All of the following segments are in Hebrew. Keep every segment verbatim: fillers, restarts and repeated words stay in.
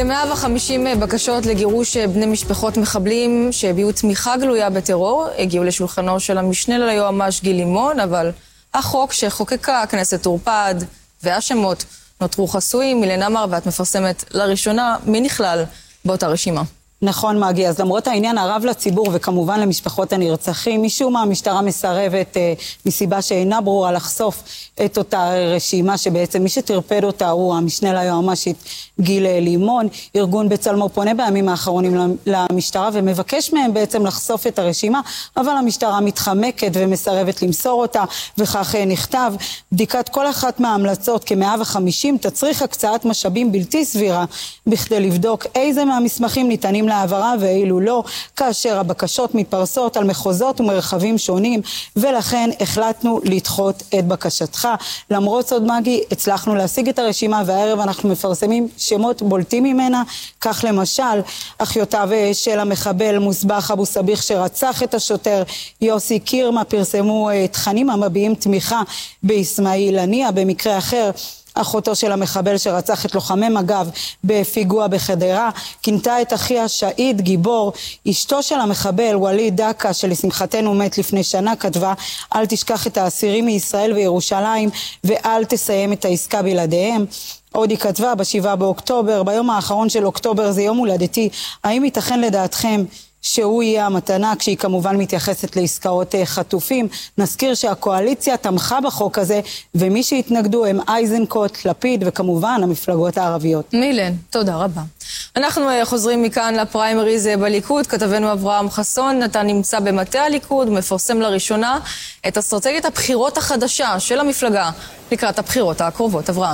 כ-מאה וחמישים בקשות לגירוש בני משפחות מחבלים שהביעו תמיכה גלויה בטרור הגיעו לשולחנו של המשנה ליועמ"ש גיל לימון, אבל החוק שחוקקה הכנסת טורפד והשמות נותרו חסויים. מילנה מר, ואת מפרסמת לראשונה מי נכלל באותה רשימה. נכון, מגי, אז למרות העניין הרב לציבור וכמובן למשפחות הנרצחים, משום מה המשטרה מסרבת אה, מסיבה שאינה ברורה לחשוף את אותה רשימה, שבעצם מי שטרפד אותה הוא המשנה ליועמ"שית גיל לימון. ארגון בצלמו פונה בימים האחרונים למשטרה ומבקש מהם בעצם לחשוף את הרשימה, אבל המשטרה מתחמקת ומסרבת למסור אותה, וכך אה, נכתב: בדיקת כל אחת מההמלצות כ-מאה וחמישים תצריך הקצאת משאבים בלתי סבירה בכדי לבדוק איזה מהמסמכים ניתנים להעברה ואילו לא, כאשר הבקשות מתפרסות על מחוזות ומרחבים שונים, ולכן החלטנו לדחות את בקשתך. למרות זאת, מגי, הצלחנו להשיג את הרשימה, והערב אנחנו מפרסמים שמות בולטים ממנה. כך למשל, אחיותיו של המחבל מוסבח אבו סביח שרצח את השוטר יוסי קירמה פרסמו תכנים המביעים תמיכה באסמאעיל הנייה. במקרה אחר, אחותו של המחבל שרצח את לוחמי מג"ב בפיגוע בחדרה כינתה את אחיה שהיד גיבור. אשתו של המחבל וליד דקה, שלשמחתנו מת לפני שנה, כתבה: אל תשכח את האסירים מישראל וירושלים ואל תסיים את העסקה בלעדיהם. עוד היא כתבה בשבעה באוקטובר: ביום האחרון של אוקטובר זה יום הולדתי, האם ייתכן לדעתכם שהוא יהיה המתנה, כשהיא כמובן מתייחסת לעסקאות חטופים. נזכיר שהקואליציה תמכה בחוק הזה, ומי שהתנגדו הם איזנקוט, לפיד וכמובן המפלגות הערביות. מילן, תודה רבה. אנחנו חוזרים מכאן לפריימריז בליכוד. כתבנו אברהם חסון, אתה נמצא במטה הליכוד, מפרסם לראשונה את אסטרטגיית הבחירות החדשה של המפלגה לקראת הבחירות הקרובות. אברהם.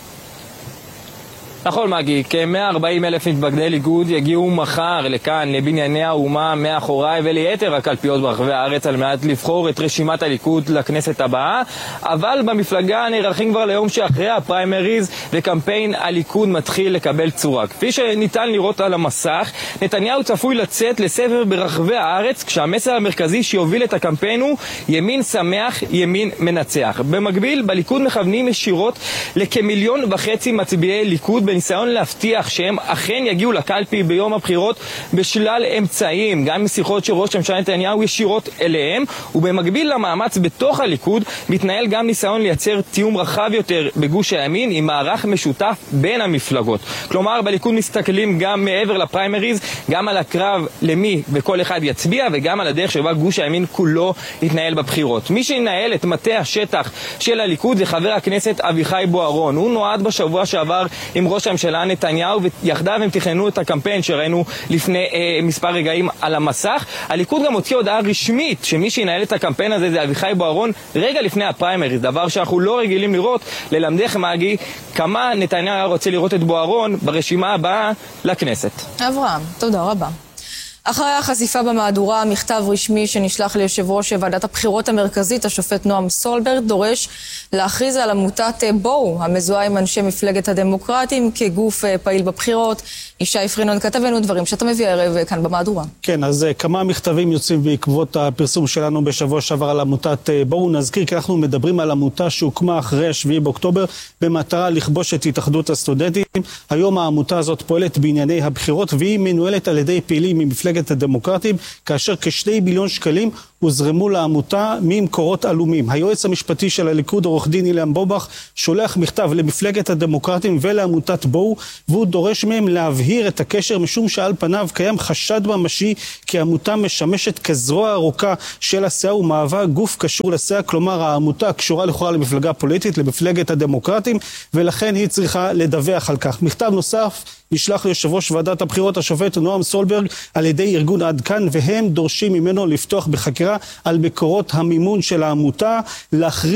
נכון, מגי, כ-מאה וארבעים אלף מתפקדי ליכוד יגיעו מחר לכאן, לבנייני האומה מאחוריי וליתר הקלפיות ברחבי הארץ, על מנת לבחור את רשימת הליכוד לכנסת הבאה. אבל במפלגה נערכים כבר ליום שאחרי הפריימריז, וקמפיין הליכוד מתחיל לקבל צורה. כפי שניתן לראות על המסך, נתניהו צפוי לצאת לסבב ברחבי הארץ, כשהמסר המרכזי שיוביל את הקמפיין הוא ימין שמח, ימין מנצח. במקביל, בליכוד מכוונים ישירות לכמיליון וחצי מצביעי ליכוד, בניסיון להבטיח שהם אכן יגיעו לקלפי ביום הבחירות בשלל אמצעים, גם משיחות של ראש הממשלה נתניהו ישירות אליהם. ובמקביל למאמץ בתוך הליכוד מתנהל גם ניסיון לייצר תיאום רחב יותר בגוש הימין עם מערך משותף בין המפלגות. כלומר, בליכוד מסתכלים גם מעבר לפריימריז, גם על הקרב למי וכל אחד יצביע, וגם על הדרך שבה גוש הימין כולו יתנהל בבחירות. מי שינהל את מטה השטח של הליכוד זה חבר הכנסת אביחי בוארון. הוא נועד בשבוע שעבר עם ראש הממשלה נתניהו, ויחדיו הם תכננו את הקמפיין שראינו לפני אה, מספר רגעים על המסך. הליכוד גם הוציא הודעה רשמית שמי שינהל את הקמפיין הזה זה אביחי בוארון רגע לפני הפריימריז, דבר שאנחנו לא רגילים לראות. ללמדך, מגי, כמה נתניהו רוצה לראות את בוארון ברשימה הבאה לכנסת. אברהם, תודה רבה. אחרי החשיפה במהדורה, מכתב רשמי שנשלח ליושב ראש ועדת הבחירות המרכזית, השופט נועם סולברג, דורש להכריז על עמותת בואו, המזוהה עם אנשי מפלגת הדמוקרטים, כגוף פעיל בבחירות. ישי פרינון, כתבנו דברים שאתה מביא ערב כאן במהדורה. כן, אז כמה מכתבים יוצאים בעקבות הפרסום שלנו בשבוע שעבר על עמותת בואו. נזכיר כי אנחנו מדברים על עמותה שהוקמה אחרי השביעי באוקטובר במטרה לכבוש את התאחדות הסטודנטים. היום העמותה הזאת פועלת בענייני הבחירות, והיא מנוהלת על ידי פעילים ממפלגת הדמוקרטים, כאשר כשני ביליון שקלים הוזרמו לעמותה ממקורות עלומים. היועץ המשפטי של הליכוד, עורך דין אילן בובח, שולח מכתב למפלגת הדמוקרטים ולעמותת בואו, והוא דורש מהם להבהיר את הקשר, משום שעל פניו קיים חשד ממשי כי העמותה משמשת כזרוע ארוכה של הסיעה ומהווה גוף קשור לסיעה. כלומר, העמותה קשורה לכאורה למפלגה פוליטית, למפלגת הדמוקרטים, ולכן היא צריכה לדווח על כך. מכתב נוסף נשלח ליושב ראש ועדת הבחירות, השופט נועם סולברג, על ידי ארגון עד כאן, והם דורשים ממנו לפתוח בחקירה על מקורות המימון של העמותה, להכריז